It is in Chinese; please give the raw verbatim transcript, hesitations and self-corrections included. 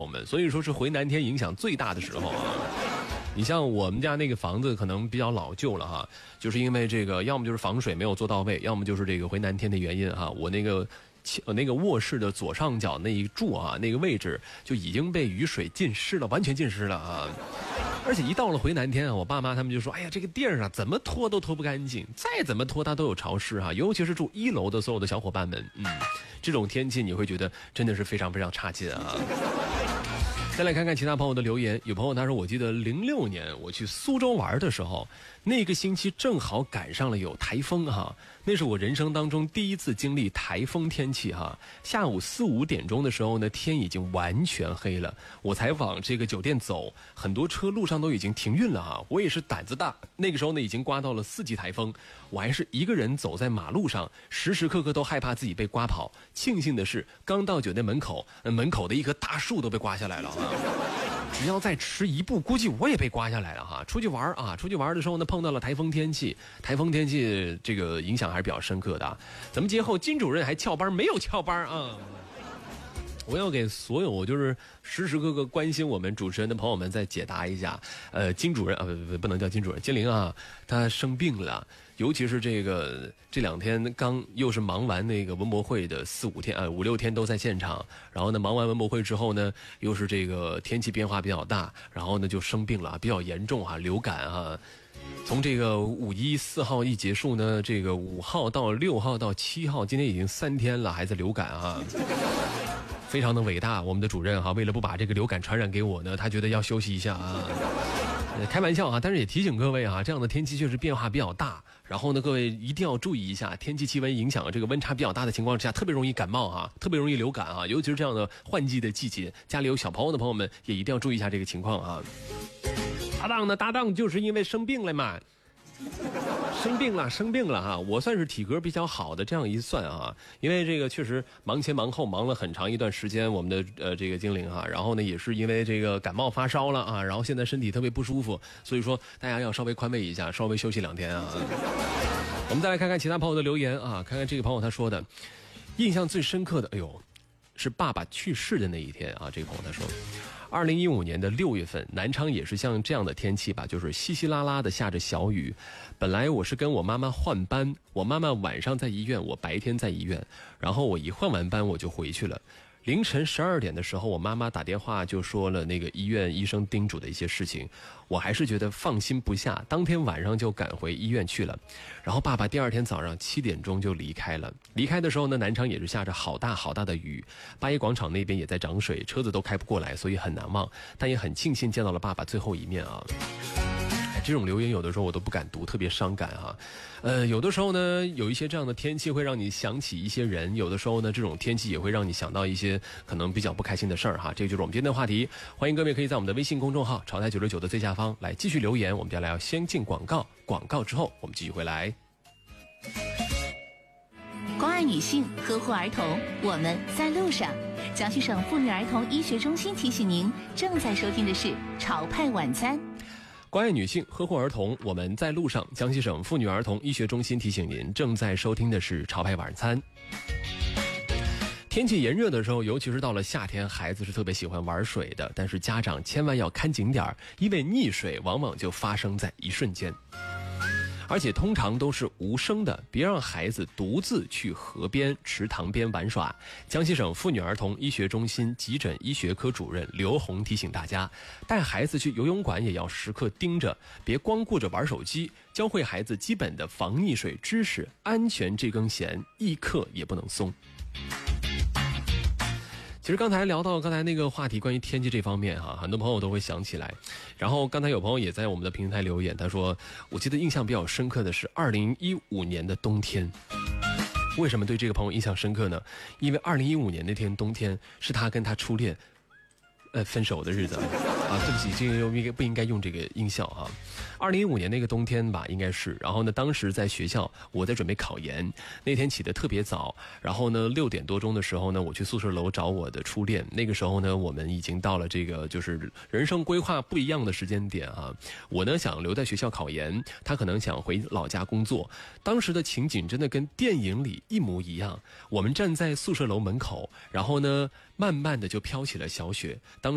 们，所以说是回南天影响最大的时候啊。你像我们家那个房子可能比较老旧了哈，就是因为这个要么就是防水没有做到位，要么就是这个回南天的原因哈。我那个那个卧室的左上角那一柱啊，那个位置就已经被雨水浸湿了，完全浸湿了啊。而且一到了回南天啊，我爸妈他们就说，哎呀，这个地儿啊怎么拖都拖不干净，再怎么拖它都有潮湿哈。尤其是住一楼的所有的小伙伴们，嗯，这种天气你会觉得真的是非常非常差劲啊。再来看看其他朋友的留言，有朋友他说，我记得零六年我去苏州玩的时候，那个星期正好赶上了有台风哈，那是我人生当中第一次经历台风天气哈。下午四五点钟的时候呢，天已经完全黑了，我才往这个酒店走，很多车路上都已经停运了哈。我也是胆子大，那个时候呢已经刮到了四级台风，我还是一个人走在马路上，时时刻刻都害怕自己被刮跑。庆幸的是，刚到酒店门口，门口的一棵大树都被刮下来了哈。只要再迟一步，估计我也被刮下来了哈。出去玩啊，出去玩的时候呢，碰到了台风天气，台风天气这个影响还是比较深刻的啊。咱们节后金主任还翘班没有翘班啊？我要给所有就是时时刻刻关心我们主持人的朋友们再解答一下。呃，金主任啊，不不不能叫金主任，金玲啊，她生病了，尤其是这个这两天刚又是忙完那个文博会的四五天啊五六天都在现场，然后呢忙完文博会之后呢，又是这个天气变化比较大，然后呢就生病了，比较严重哈、啊，流感啊。从这个五一四号一结束呢，这个五号到六号到七号，今天已经三天了，还在流感啊。非常的伟大，我们的主任哈，为了不把这个流感传染给我呢，他觉得要休息一下啊。开玩笑啊，但是也提醒各位啊，这样的天气确实变化比较大，然后呢，各位一定要注意一下，天气气温影响这个温差比较大的情况之下，特别容易感冒啊，特别容易流感啊，尤其是这样的换季的季节，家里有小朋友的朋友们也一定要注意一下这个情况啊。搭档呢，搭档就是因为生病了嘛。生病了，生病了哈！我算是体格比较好的，这样一算啊，因为这个确实忙前忙后，忙了很长一段时间。我们的呃这个精灵哈，然后呢也是因为这个感冒发烧了啊，然后现在身体特别不舒服，所以说大家要稍微宽慰一下，稍微休息两天啊。我们再来看看其他朋友的留言啊，看看这个朋友他说的，印象最深刻的，哎呦，是爸爸去世的那一天啊。这个朋友他说，二零一五年的六月份，南昌也是像这样的天气吧，就是稀稀拉拉的下着小雨。本来我是跟我妈妈换班，我妈妈晚上在医院，我白天在医院，然后我一换完班我就回去了。凌晨十二点的时候，我妈妈打电话就说了那个医院医生叮嘱的一些事情，我还是觉得放心不下，当天晚上就赶回医院去了。然后爸爸第二天早上七点钟就离开了。离开的时候呢，南昌也是下着好大好大的雨，八一广场那边也在涨水，车子都开不过来，所以很难忘。但也很庆幸见到了爸爸最后一面啊。这种留言有的时候我都不敢读，特别伤感啊。呃，有的时候呢，有一些这样的天气会让你想起一些人，有的时候呢，这种天气也会让你想到一些可能比较不开心的事儿哈。这就是我们今天的话题，欢迎各位可以在我们的微信公众号潮台九十九的最下方来继续留言。我们接下来要先进广告，广告之后我们继续回来。 关爱女性，呵护儿童，我们在路上。江西省妇女儿童医学中心提醒您，正在收听的是潮派晚餐。 关爱女性，呵护儿童，我们在路上。江西省妇女儿童医学中心提醒您，正在收听的是潮派晚餐。天气炎热的时候，尤其是到了夏天，孩子是特别喜欢玩水的，但是家长千万要看紧点，因为溺水往往就发生在一瞬间。而且通常都是无声的，别让孩子独自去河边、池塘边玩耍。江西省妇女儿童医学中心急诊医学科主任刘红提醒大家，带孩子去游泳馆也要时刻盯着，别光顾着玩手机，教会孩子基本的防溺水知识，安全这根弦一刻也不能松。其实刚才聊到刚才那个话题，关于天气这方面哈，很多朋友都会想起来。然后刚才有朋友也在我们的平台留言，他说我记得印象比较深刻的是二零一五年的冬天。为什么对这个朋友印象深刻呢？因为二零一五年那天冬天是他跟他初恋呃分手的日子啊，对不起，这个应该不应该用这个音效啊？二零一五年那个冬天吧，应该是。然后呢，当时在学校，我在准备考研，那天起得特别早。然后呢，六点多钟的时候呢，我去宿舍楼找我的初恋。那个时候呢，我们已经到了这个就是人生规划不一样的时间点啊。我呢想留在学校考研，他可能想回老家工作。当时的情景真的跟电影里一模一样。我们站在宿舍楼门口，然后呢，慢慢的就飘起了小雪。当